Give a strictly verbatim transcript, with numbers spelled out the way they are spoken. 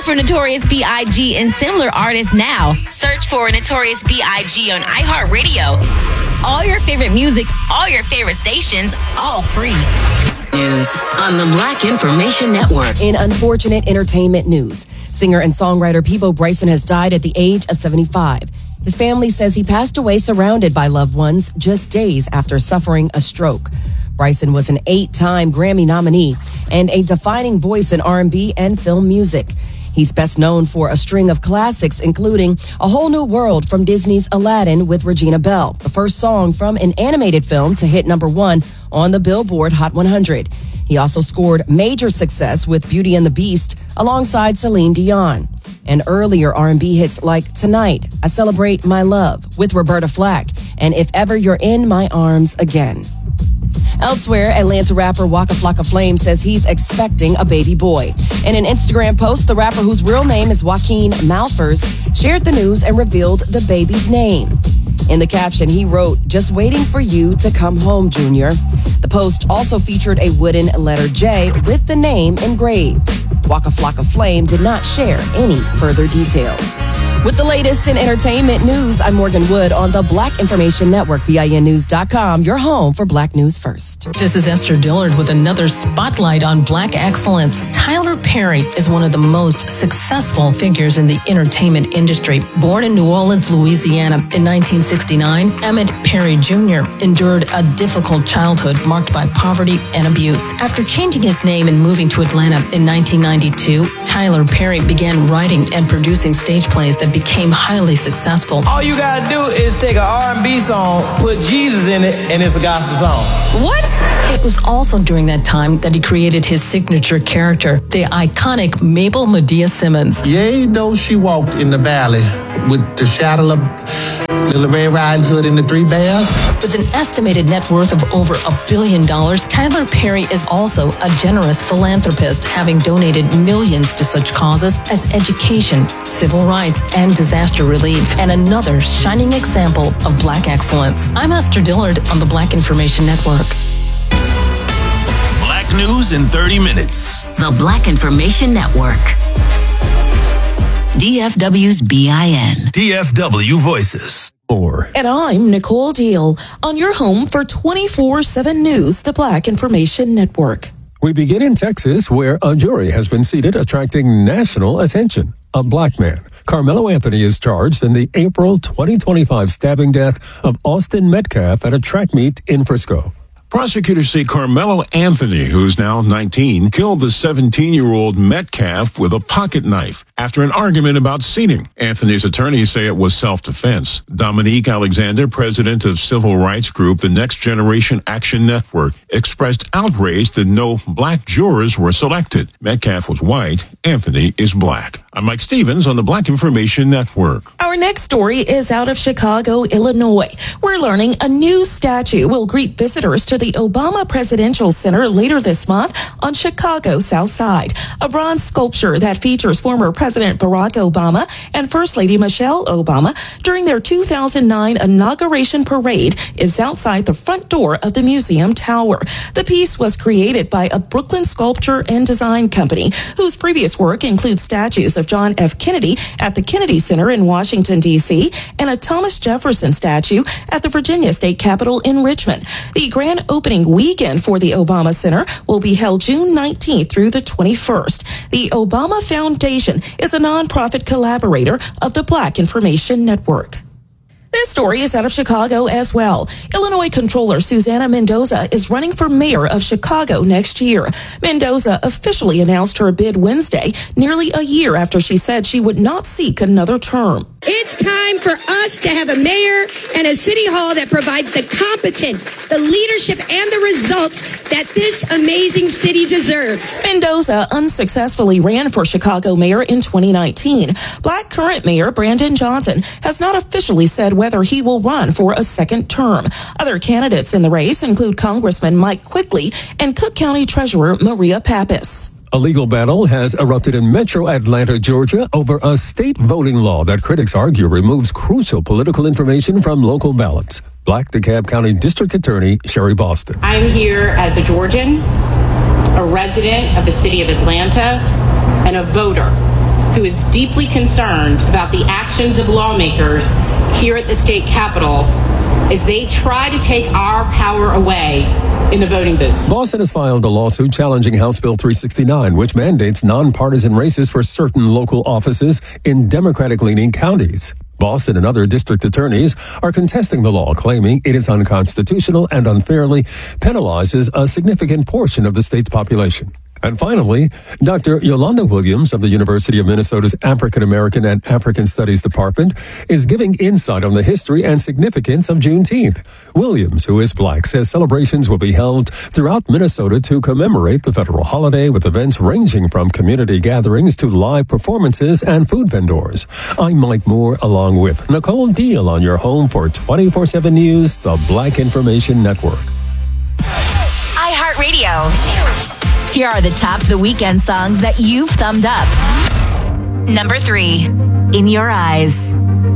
from Notorious B I G and similar artists now. Search for Notorious B I G on iHeartRadio. All your favorite music, all your favorite stations, all free. News on the Black Information Network. In unfortunate entertainment news, singer and songwriter Peabo Bryson has died at the age of seventy-five. His family says he passed away surrounded by loved ones just days after suffering a stroke. Bryson was an eight-time Grammy nominee and a defining voice in R and B and film music. He's best known for a string of classics, including A Whole New World from Disney's Aladdin with Regina Bell, the first song from an animated film to hit number one on the Billboard Hot one hundred. He also scored major success with Beauty and the Beast alongside Celine Dion. And earlier R and B hits like Tonight, I Celebrate My Love with Roberta Flack, and If Ever You're in My Arms Again. Elsewhere, Atlanta rapper Waka Flocka Flame says he's expecting a baby boy. In an Instagram post, the rapper, whose real name is Joaquin Malfers, shared the news and revealed the baby's name. In the caption, he wrote, "Just waiting for you to come home, Junior." The post also featured a wooden letter J with the name engraved. Waka Flocka Flame did not share any further details. With the latest in entertainment news, I'm Morgan Wood on the Black Information Network, B I N news dot com, your home for Black News First. This is Esther Dillard with another spotlight on Black excellence. Tyler Perry is one of the most successful figures in the entertainment industry. Born in New Orleans, Louisiana in nineteen sixty-nine, Emmett Perry Junior endured a difficult childhood marked by poverty and abuse. After changing his name and moving to Atlanta in nineteen ninety-two, Tyler Perry began writing and producing stage plays that became highly successful. All you gotta do is take an R and B song, put Jesus in it, and it's a gospel song. What? It was also during that time that he created his signature character, the iconic Mabel Medea Simmons. Yea, though she walked in the valley with the shadow of Little Red Riding Hood and the Three Bears. With an estimated net worth of over a billion dollars, Tyler Perry is also a generous philanthropist, having donated millions to such causes as education, civil rights, and disaster relief, and another shining example of Black excellence. I'm Esther Dillard on the Black Information Network. Black News in thirty minutes. The Black Information Network. D F W's B I N. D F W Voices. More. And I'm Nicole Deal on your home for twenty-four seven News, the Black Information Network. We begin in Texas, where a jury has been seated attracting national attention. A black man, Carmelo Anthony, is charged in the April twenty twenty-five stabbing death of Austin Metcalf at a track meet in Frisco. Prosecutors say Carmelo Anthony, who's now nineteen, killed the seventeen-year-old Metcalf with a pocket knife after an argument about seating. Anthony's attorneys say it was self-defense. Dominique Alexander, president of civil rights group The Next Generation Action Network, expressed outrage that no black jurors were selected. Metcalf was white. Anthony is black. I'm Mike Stevens on the Black Information Network. Our next story is out of Chicago, Illinois. We're learning a new statue will greet visitors to the Obama Presidential Center later this month on Chicago's South Side. A bronze sculpture that features former President Barack Obama and First Lady Michelle Obama during their two thousand nine inauguration parade is outside the front door of the museum tower. The piece was created by a Brooklyn sculpture and design company whose previous work includes statues of John F. Kennedy at the Kennedy Center in Washington, D C, and a Thomas Jefferson statue at the Virginia State Capitol in Richmond. The grand opening weekend for the Obama Center will be held June nineteenth through the twenty-first. The Obama Foundation is a nonprofit collaborator of the Black Information Network. This story is out of Chicago as well. Illinois Comptroller Susana Mendoza is running for mayor of Chicago next year. Mendoza officially announced her bid Wednesday, nearly a year after she said she would not seek another term. It's time for us to have a mayor and a city hall that provides the competence, the leadership, and the results that this amazing city deserves. Mendoza unsuccessfully ran for Chicago mayor in twenty nineteen. Black current mayor Brandon Johnson has not officially said whether he will run for a second term. Other candidates in the race include Congressman Mike Quigley and Cook County Treasurer Maria Pappas. A legal battle has erupted in Metro Atlanta, Georgia, over a state voting law that critics argue removes crucial political information from local ballots. Black DeKalb County District Attorney Sherry Boston. I'm here as a Georgian, a resident of the city of Atlanta, and a voter who is deeply concerned about the actions of lawmakers here at the state capitol as they try to take our power away in the voting booth. Boston has filed a lawsuit challenging House Bill three sixty-nine, which mandates nonpartisan races for certain local offices in Democratic-leaning counties. Boston and other district attorneys are contesting the law, claiming it is unconstitutional and unfairly penalizes a significant portion of the state's population. And finally, Doctor Yolanda Williams of the University of Minnesota's African American and African Studies Department is giving insight on the history and significance of Juneteenth. Williams, who is black, says celebrations will be held throughout Minnesota to commemorate the federal holiday, with events ranging from community gatherings to live performances and food vendors. I'm Mike Moore, along with Nicole Deal, on your home for twenty-four seven News, the Black Information Network. iHeartRadio. Here are the top of the weekend songs that you've thumbed up. Number three, In Your Eyes.